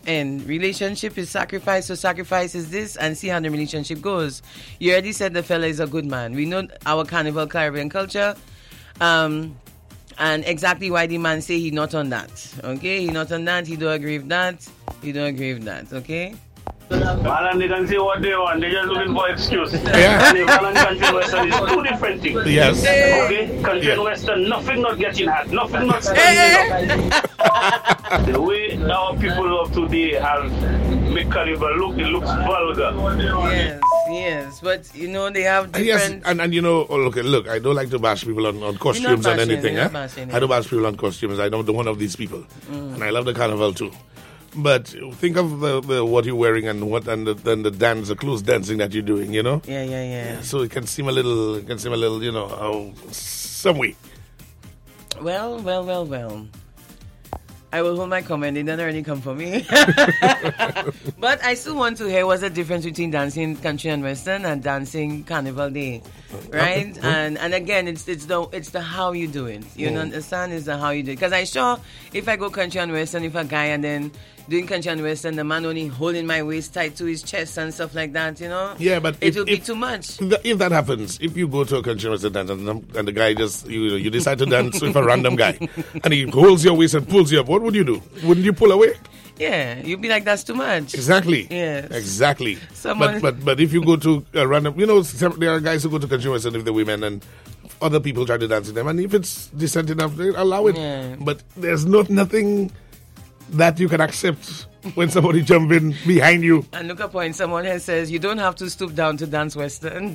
end. Relationship is sacrifice, so sacrifice is this, and see how the relationship goes. You already said the fella is a good man. We know our Carnival Caribbean culture, and exactly why the man say he not on that. Okay, he not on that. He don't agree with that. He don't agree with that. Okay. And they can say what they want. They're just looking for excuse. Yeah. Carnival and country and western is two different things. Yes. Okay? Country and western, nothing not getting hot. Nothing not standing up. The way our people of today have make carnival look, it looks vulgar. Yes. But, you know, they have different... Yes, and you know, look, I don't like to bash people on costumes and anything. I don't bash people on costumes. I know one of these people. And I love the carnival too. But think of the what you're wearing and the dance, the close dancing that you're doing, you know? Yeah. So it can seem a little, you know, some way. Well. I will hold my comment. It doesn't really come for me. But I still want to hear what's the difference between dancing country and western and dancing carnival day, right? And again, it's the how you do it. You understand? It's the how you do it. Because I sure if I go country and western, if a guy and then doing country and western, the man only holding my waist tight to his chest and stuff like that, you know? Yeah, but it will be too much. If that happens, if you go to a country and western dance and the guy just you decide to dance with a random guy and he holds your waist and pulls you up, what would you do? Wouldn't you pull away? Yeah, you'd be like, that's too much. Exactly. Yes. Exactly. But if you go to a random, you know, there are guys who go to country western with the women and other people try to dance with them, and if it's decent enough, they allow it. Yeah. But there's nothing that you can accept when somebody jump in behind you. And look up when someone else says, you don't have to stoop down to dance western.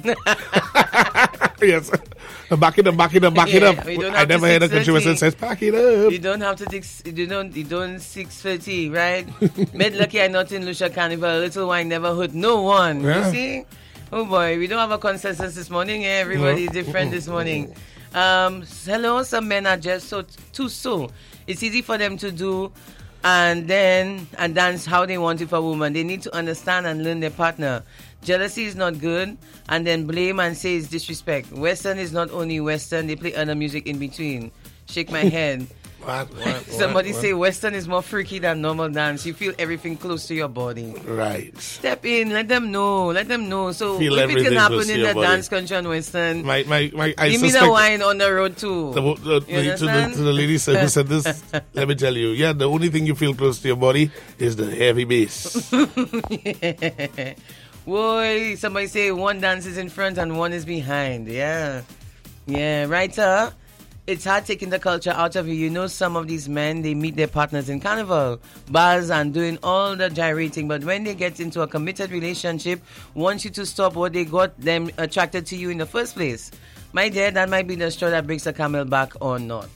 Yes. Back it up. I never heard a country western says, back it up. You don't have to, you don't 6:30, right? Made lucky I not in Lucia Carnival. A little wine never hurt no one. Yeah. You see? Oh boy, we don't have a consensus this morning. Everybody is different this morning. Hello, some men are just so. It's easy for them to do and dance how they want it for a woman. They need to understand and learn their partner. Jealousy is not good, and then blame and say it's disrespect. Western is not only Western, they play other music in between. Shake my head. Somebody say Western is more freaky than normal dance. You feel everything close to your body. Right. Step in, let them know. So Feel if it can happen in the body. dance country and Western, I give me the wine on the road too. To the lady who said this, let me tell you, the only thing you feel close to your body is the heavy bass. Yeah. Boy, somebody say one dance is in front and one is behind. Yeah, right, it's hard taking the culture out of you. You know, some of these men, they meet their partners in carnival bars and doing all the gyrating. But when they get into a committed relationship, want you to stop what they got them attracted to you in the first place. My dear, that might be the straw that breaks the camel back or not.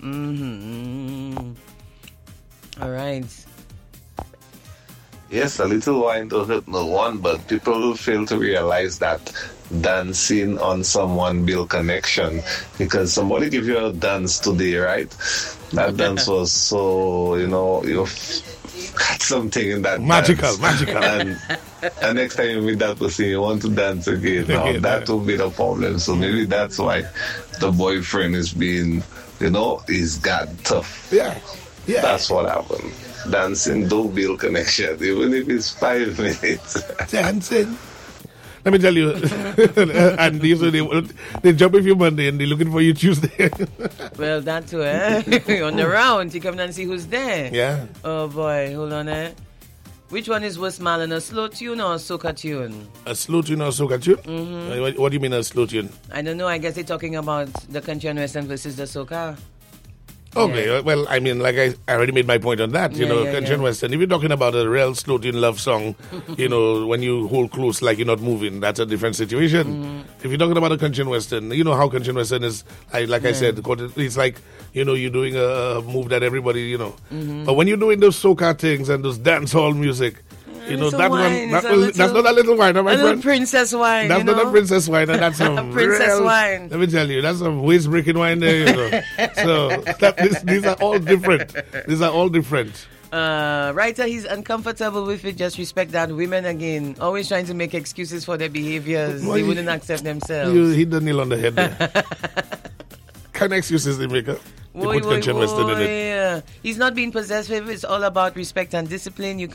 All right. Yes, a little wine don't hurt no one, but people fail to realize that dancing on someone build connection. Because somebody give you a dance today, right? That dance was so, you got something in that magical. And next time you meet that person, you want to dance again. Now, that will be the problem. So maybe that's why the boyfriend is being, he's got tough. Yeah. That's what happened. Dancing do build connection, even if it's 5 minutes. Dancing. Let me tell you, and they jump with you Monday and they're looking for you Tuesday. Well, that too, on the round, you come and see who's there. Yeah. Oh boy, hold on, Which one is worse, Marlon, a slow tune or a soca tune? A slow tune or a soca tune? Mm-hmm. What do you mean a slow tune? I don't know, I guess they're talking about the country and western versus the soca. Okay, well, I mean, like I already made my point on that, country and western. If you're talking about a real slow tune love song, when you hold close like you're not moving, that's a different situation. Mm-hmm. If you're talking about a country and western, you know how country and western is, I said, it's like, you're doing a move that everybody, Mm-hmm. But when you're doing those soca things and those dance hall music, that's not a little wine, my friend. A little princess wine. That's not a princess wine, and that's some princess wine. Let me tell you, that's some waist breaking wine there. So these are all different. Writer, he's uncomfortable with it. Just respect that. Women again, always trying to make excuses for their behaviors. They wouldn't accept themselves. You hit the nail on the head there. Kind of excuses they make up. They put country and western in it. He's not being possessive. It's all about respect and discipline. You